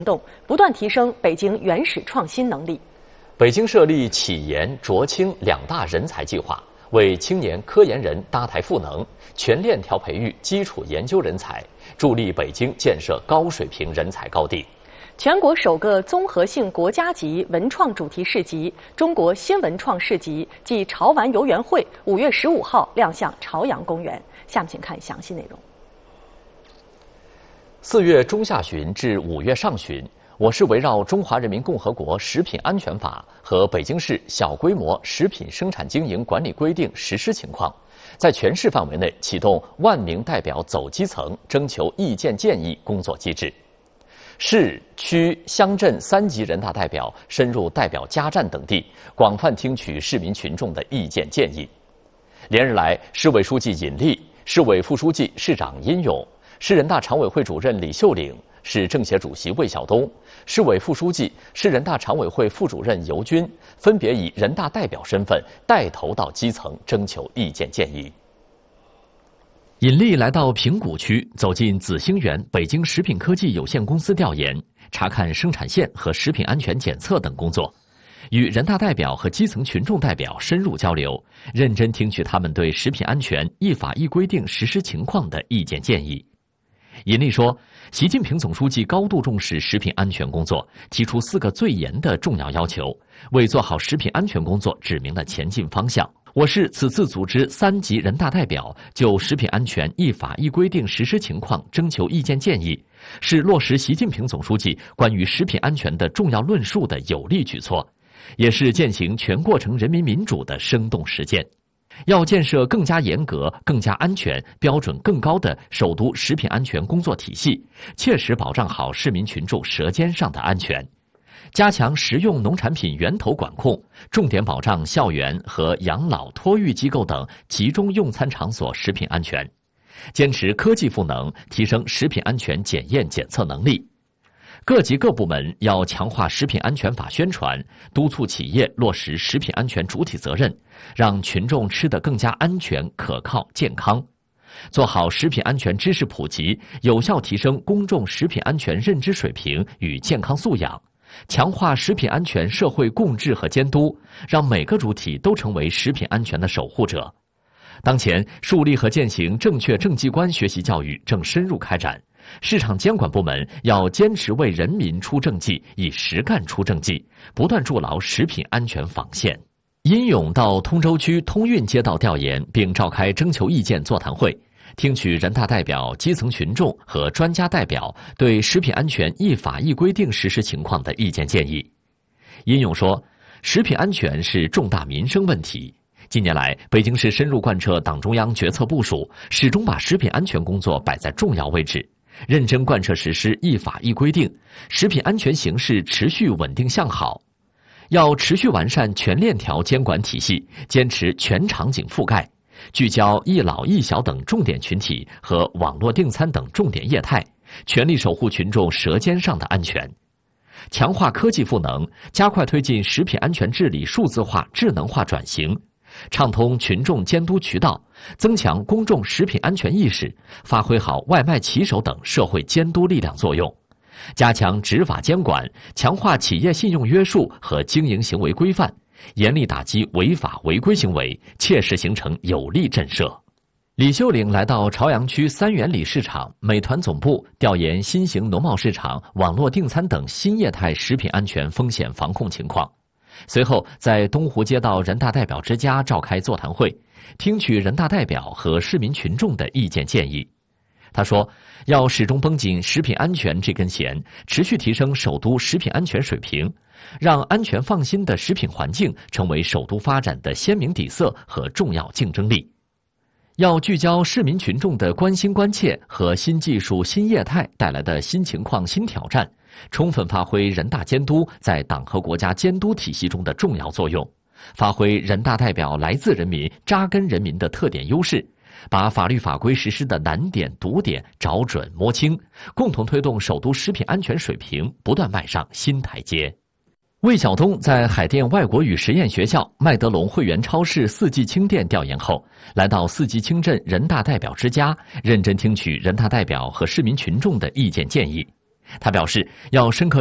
动，不断提升北京原始创新能力。 北京设立启研卓青2大人才计划，为青年科研人搭台赋能，全链条培育基础研究人才，助力北京建设高水平人才高地。 全国首个综合性国家级文创主题市集——中国新文创市集暨潮玩游园会5月15号亮相朝阳公园。下面请看详细内容。 4月中下旬至5月上旬，我市围绕《中华人民共和国食品安全法》和《北京市小规模食品生产经营管理规定》实施情况，在全市范围内启动万名代表走基层、征求意见建议工作机制。市、区、乡镇3级人大代表深入代表家站等地，广泛听取市民群众的意见建议。连日来，市委书记尹力、市委副书记、市长殷勇、市人大常委会主任李秀岭、市政协主席魏晓东、市委副书记、市人大常委会副主任尤军分别以人大代表身份带头到基层征求意见建议。尹力来到平谷区，走进紫星园北京食品科技有限公司调研，查看生产线和食品安全检测等工作，与人大代表和基层群众代表深入交流，认真听取他们对食品安全依法依规定实施情况的意见建议。尹力说，习近平总书记高度重视食品安全工作，提出4个最严的重要要求，为做好食品安全工作指明了前进方向。我市此次组织3级人大代表就食品安全依法依规定实施情况征求意见建议，是落实习近平总书记关于食品安全的重要论述的有力举措，也是践行全过程人民民主的生动实践。要建设更加严格、更加安全、标准更高的首都食品安全工作体系，切实保障好市民群众舌尖上的安全。加强食用农产品源头管控，重点保障校园和养老托育机构等集中用餐场所食品安全，坚持科技赋能，提升食品安全检验检测能力。各级各部门要强化食品安全法宣传，督促企业落实食品安全主体责任，让群众吃得更加安全、可靠、健康。做好食品安全知识普及，有效提升公众食品安全认知水平与健康素养，强化食品安全社会共治和监督，让每个主体都成为食品安全的守护者。当前，树立和践行正确政绩观学习教育正深入开展，市场监管部门要坚持为人民出政绩，以实干出政绩，不断筑牢食品安全防线。殷勇到通州区通运街道调研，并召开征求意见座谈会，听取人大代表、基层群众和专家代表对食品安全依法依规定实施情况的意见建议。殷勇说，食品安全是重大民生问题。近年来，北京市深入贯彻党中央决策部署，始终把食品安全工作摆在重要位置，认真贯彻实施依法依规定，食品安全形势持续稳定向好。要持续完善全链条监管体系，坚持全场景覆盖，聚焦一老一小等重点群体和网络订餐等重点业态，全力守护群众舌尖上的安全。强化科技赋能，加快推进食品安全治理数字化、智能化转型，畅通群众监督渠道，增强公众食品安全意识，发挥好外卖骑手等社会监督力量作用，加强执法监管，强化企业信用约束和经营行为规范，严厉打击违法违规行为，切实形成有力震慑。李秀岭来到朝阳区3元里市场、美团总部调研新型农贸市场、网络订餐等新业态食品安全风险防控情况。随后在东湖街道人大代表之家召开座谈会，听取人大代表和市民群众的意见建议。他说，要始终绷紧食品安全这根弦，持续提升首都食品安全水平，让安全放心的食品环境成为首都发展的鲜明底色和重要竞争力。要聚焦市民群众的关心关切和新技术新业态带来的新情况新挑战，充分发挥人大监督在党和国家监督体系中的重要作用，发挥人大代表来自人民、扎根人民的特点优势，把法律法规实施的难点、堵点找准摸清，共同推动首都食品安全水平不断迈上新台阶。魏晓东在海淀外国语实验学校麦德龙会员超市4季青店调研后，来到4季青镇人大代表之家，认真听取人大代表和市民群众的意见建议。 他表示，要深刻